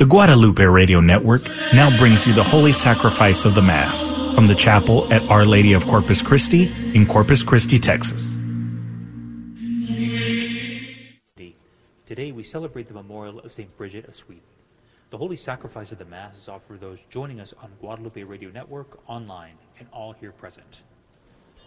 The Guadalupe Radio Network now brings you the Holy Sacrifice of the Mass from the chapel at Our Lady of Corpus Christi in Corpus Christi, Texas. Today we celebrate the memorial of St. Bridget of Sweden. The Holy Sacrifice of the Mass is offered for those joining us on Guadalupe Radio Network, online, and all here present.